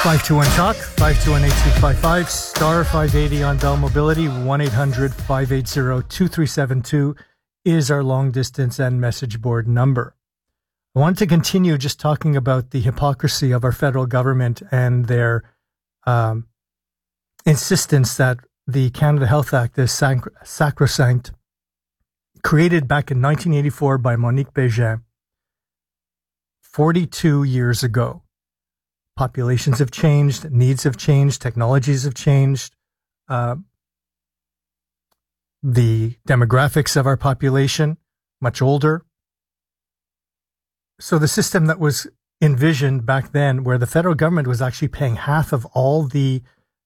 521-TALK, 521-8255, star 580 on Bell Mobility, 1-800-580-2372 is our long distance and message board number. I wanted to continue just talking about the hypocrisy of our federal government and their insistence that the Canada Health Act is sacrosanct, created back in 1984 by Monique Bégin, 42 years ago. Populations have changed, needs have changed, technologies have changed. The demographics of our population, much older. So the system that was envisioned back then, where the federal government was actually paying half of all the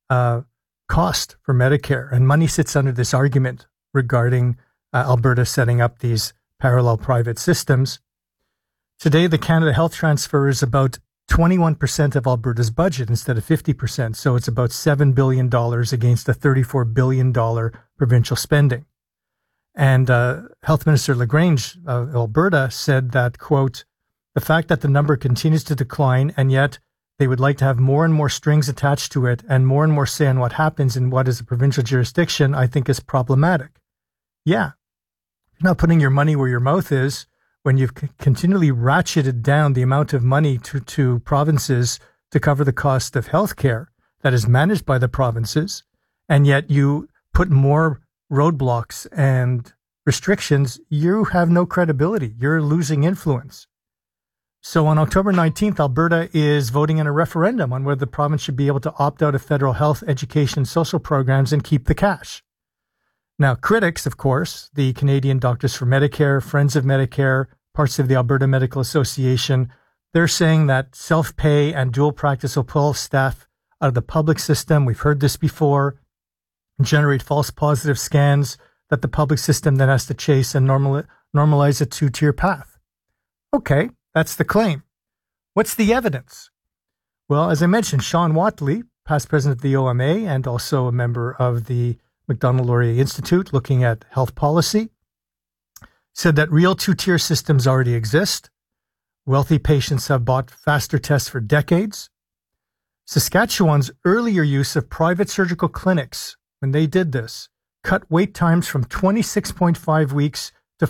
cost for Medicare, and money sits under this argument regarding Alberta setting up these parallel private systems. Today, the Canada Health Transfer is about 21% of Alberta's budget instead of 50%. So it's about $7 billion against a $34 billion provincial spending. And Health Minister LaGrange of Alberta said that, quote, the fact that the number continues to decline and yet they would like to have more and more strings attached to it and more say on what happens in what is a provincial jurisdiction, I think is problematic. Yeah. You're not putting your money where your mouth is. When you've continually ratcheted down the amount of money to provinces to cover the cost of healthcare that is managed by the provinces, and yet you put more roadblocks and restrictions, you have no credibility. You're losing influence. So on October 19th, Alberta is voting in a referendum on whether the province should be able to opt out of federal health, education, and social programs and keep the cash. Now, critics, of course, the Canadian Doctors for Medicare, Friends of Medicare, parts of the Alberta Medical Association, they're saying that self-pay and dual practice will pull staff out of the public system. We've heard this before. Generate false positive scans that the public system then has to chase and normalize a two-tier path. Okay, that's the claim. What's the evidence? Well, as I mentioned, Sean Watley, past president of the OMA and also a member of the Macdonald-Laurier Institute looking at health policy, said that real two-tier systems already exist. Wealthy patients have bought faster tests for decades. Saskatchewan's earlier use of private surgical clinics, when they did this, cut wait times from 26.5 weeks to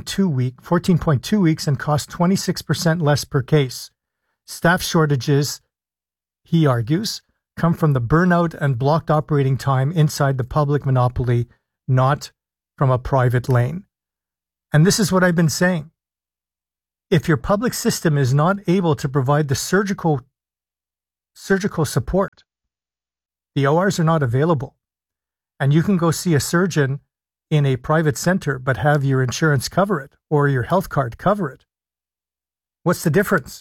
14.2 weeks and cost 26% less per case. Staff shortages, he argues, come from the burnout and blocked operating time inside the public monopoly, not from a private lane. And this is what I've been saying. If your public system is not able to provide the surgical support, the ORs are not available, and you can go see a surgeon in a private center but have your insurance cover it or your health card cover it. What's the difference?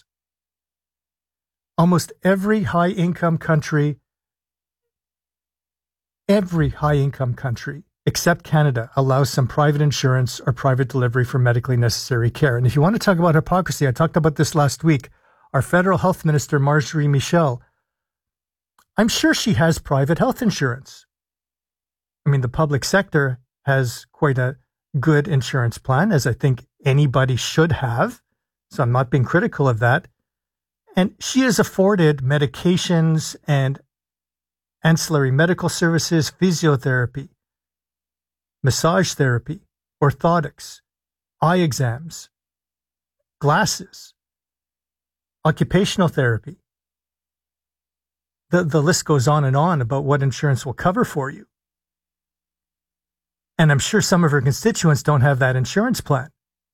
Almost every high-income country except Canada allows some private insurance or private delivery for medically necessary care. And if you want to talk about hypocrisy, I talked about this last week. Our federal health minister, Marjorie Michel, I'm sure she has private health insurance. I mean, the public sector has quite a good insurance plan, as I think anybody should have. So I'm not being critical of that. And she is afforded medications and ancillary medical services, physiotherapy, massage therapy, orthotics, eye exams, glasses, occupational therapy. The list goes on and on about what insurance will cover for you. And I'm sure some of her constituents don't have that insurance plan.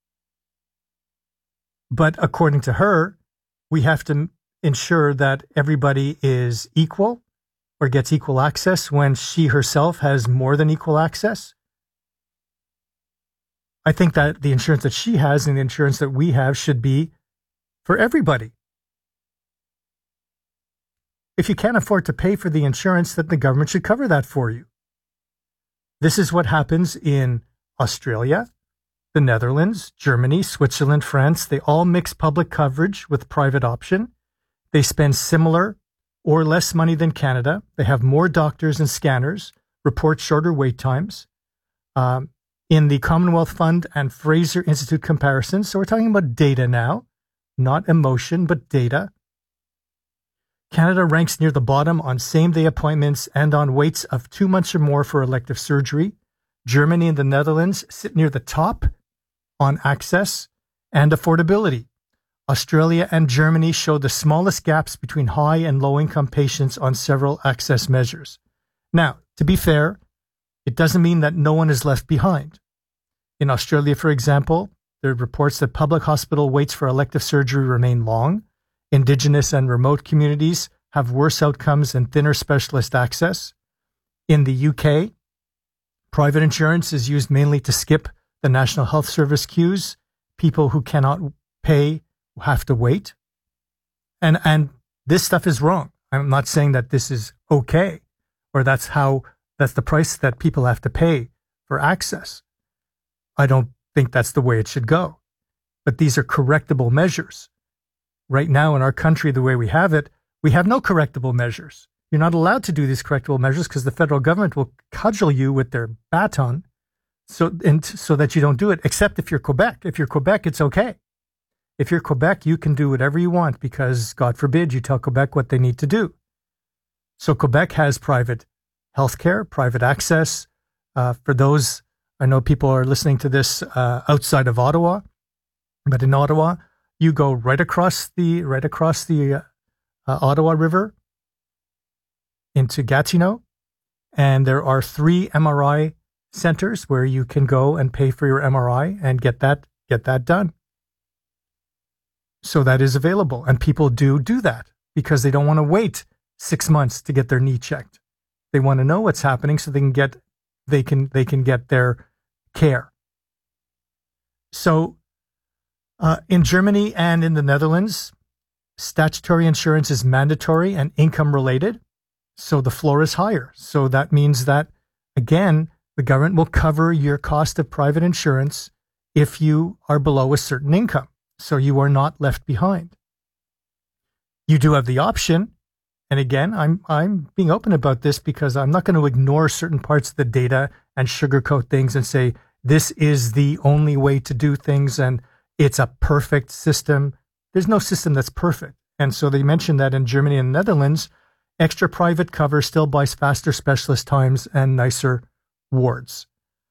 But according to her, we have to ensure that everybody is equal or gets equal access when she herself has more than equal access. I think that the insurance that she has and the insurance that we have should be for everybody. If you can't afford to pay for the insurance, then the government should cover that for you. This is what happens in Australia, the Netherlands, Germany, Switzerland, France. They all mix public coverage with private option. They spend similar or less money than Canada. They have more doctors and scanners, report shorter wait times. In the Commonwealth Fund and Fraser Institute comparisons, so we're talking about data now, not emotion, but data. Canada ranks near the bottom on same-day appointments and on waits of 2 months or more for elective surgery. Germany and the Netherlands sit near the top on access and affordability. Australia and Germany show the smallest gaps between high and low-income patients on several access measures. Now, to be fair, it doesn't mean that no one is left behind. In Australia, for example, there are reports that public hospital waits for elective surgery remain long. Indigenous and remote communities have worse outcomes and thinner specialist access. In the UK, private insurance is used mainly to skip the National Health Service queues. People who cannot pay have to wait. And this stuff is wrong. I'm not saying that this is okay or that's the price that people have to pay for access. I don't think that's the way it should go. But these are correctable measures. Right now in our country, the way we have it, we have no correctable measures. You're not allowed to do these correctable measures because the federal government will cudgel you with their baton so that you don't do it, except if you're Quebec. If you're Quebec, it's okay. If you're Quebec, you can do whatever you want because, God forbid, you tell Quebec what they need to do. So Quebec has private healthcare, private access. For those, I know people are listening to this outside of Ottawa, but in Ottawa, you go right across the Ottawa River into Gatineau, and there are 3 MRI centers where you can go and pay for your MRI and get that done. So that is available, and people do that because they don't want to wait 6 months to get their knee checked. They want to know what's happening so they can get their care. So in Germany and in the Netherlands, statutory insurance is mandatory and income related. So the floor is higher. So that means that, again, the government will cover your cost of private insurance if you are below a certain income. So you are not left behind. You do have the option. And again, I'm being open about this because I'm not going to ignore certain parts of the data and sugarcoat things and say, this is the only way to do things and it's a perfect system. There's no system that's perfect. And so they mentioned that in Germany and the Netherlands, extra private cover still buys faster specialist times and nicer wards.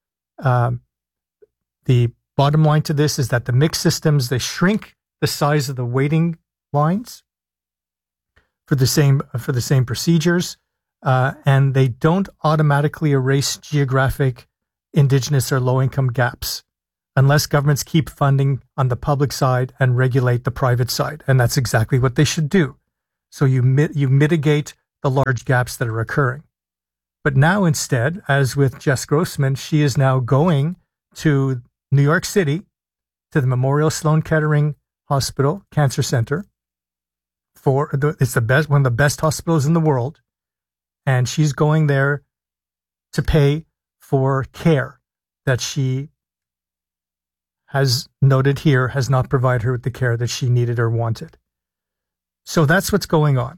The bottom line to this is that the mixed systems, they shrink the size of the waiting lines for the same procedures, and they don't automatically erase geographic, Indigenous, or low-income gaps unless governments keep funding on the public side and regulate the private side. And that's exactly what they should do. So you mitigate the large gaps that are occurring. But now instead, as with Jess Grossman, she is now going to New York City, to the Memorial Sloan Kettering Hospital Cancer Center. It's one of the best hospitals in the world. And she's going there to pay for care that she has noted here has not provided her with the care that she needed or wanted. So that's what's going on.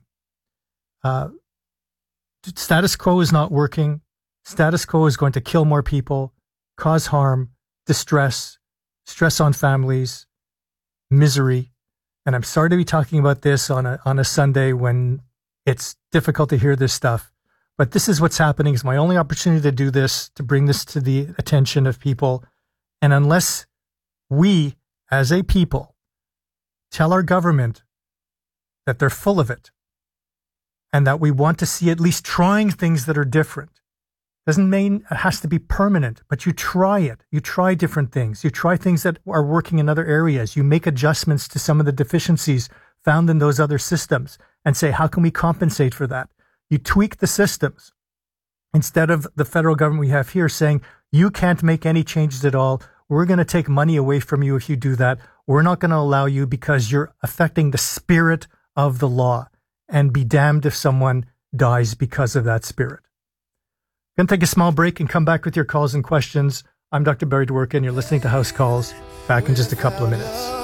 Status quo is not working. Status quo is going to kill more people, cause harm, distress, stress on families, misery. And I'm sorry to be talking about this on a Sunday when it's difficult to hear this stuff. But this is what's happening. It's my only opportunity to do this, to bring this to the attention of people. And unless we, as a people, tell our government that they're full of it and that we want to see at least trying things that are different, doesn't mean it has to be permanent, but you try it. You try different things. You try things that are working in other areas. You make adjustments to some of the deficiencies found in those other systems and say, how can we compensate for that? You tweak the systems instead of the federal government we have here saying, you can't make any changes at all. We're going to take money away from you if you do that. We're not going to allow you because you're affecting the spirit of the law, and be damned if someone dies because of that spirit. Going to take a small break and come back with your calls and questions. I'm Dr. Barry Dworkin. You're listening to House Calls. Back in just a couple of minutes.